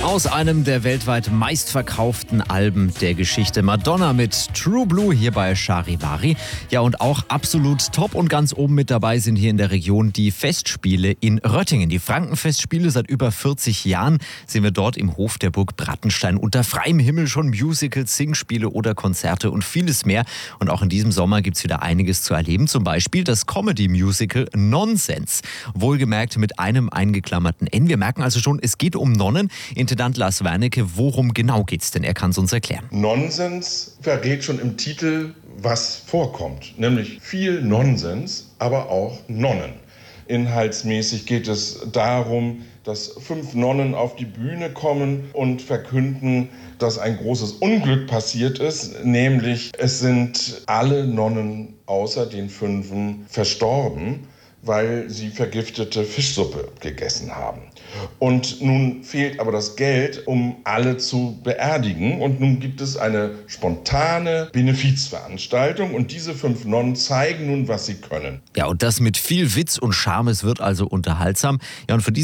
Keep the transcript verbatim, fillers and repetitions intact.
Aus einem der weltweit meistverkauften Alben der Geschichte. Madonna mit True Blue hier bei Charivari. Ja, und auch absolut top und ganz oben mit dabei sind hier in der Region die Festspiele in Röttingen. Die Frankenfestspiele, seit über vierzig Jahren sind wir dort im Hof der Burg Brattenstein. Unter freiem Himmel schon Musicals, Singspiele oder Konzerte und vieles mehr. Und auch in diesem Sommer gibt es wieder einiges zu erleben. Zum Beispiel das Comedy-Musical Nonsens. Wohlgemerkt mit einem eingeklammerten N. Wir merken also schon, es geht um Nonnen. Intendant Lars Wernicke, worum genau geht's denn? Er kann es uns erklären. Nonsens verrät schon im Titel, was vorkommt. Nämlich viel Nonsens, aber auch Nonnen. Inhaltsmäßig geht es darum, dass fünf Nonnen auf die Bühne kommen und verkünden, dass ein großes Unglück passiert ist. Nämlich es sind alle Nonnen außer den fünfen verstorben, weil sie vergiftete Fischsuppe gegessen haben. Und nun fehlt aber das Geld, um alle zu beerdigen. Und nun gibt es eine spontane Benefizveranstaltung. Und diese fünf Nonnen zeigen nun, was sie können. Ja, und das mit viel Witz und Charme. Es wird also unterhaltsam. Ja, und für diese